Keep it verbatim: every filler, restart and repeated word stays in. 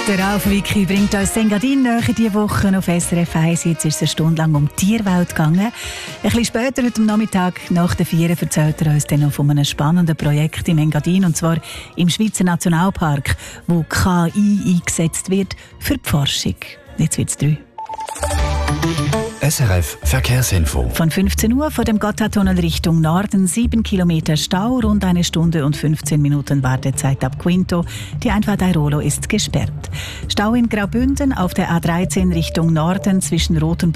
Der Ralf Wicki bringt uns Engadin näher diese Woche auf S R F eins. Jetzt ist es eine Stunde lang um die Tierwelt gegangen. Ein bisschen später, heute am Nachmittag, nach der Vier, erzählt er uns dann noch von einem spannenden Projekt im Engadin, und zwar im Schweizer Nationalpark, wo K I eingesetzt wird für die Forschung. Jetzt wird es drei. S R F Verkehrsinfo. Von fünfzehn Uhr vor dem Gotthardtunnel Richtung Norden, sieben Kilometer Stau, rund eine Stunde und fünfzehn Minuten Wartezeit ab Quinto. Die Einfahrt Airolo ist gesperrt. Stau in Graubünden auf der A dreizehn Richtung Norden zwischen Rothenburg